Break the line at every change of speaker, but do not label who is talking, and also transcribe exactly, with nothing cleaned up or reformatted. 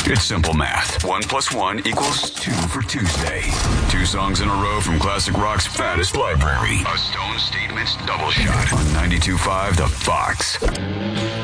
It's simple math. One plus one equals two for Tuesday. Two songs in a row from classic rock's fattest library. A Stone Statements double shot on ninety-two point five The Fox.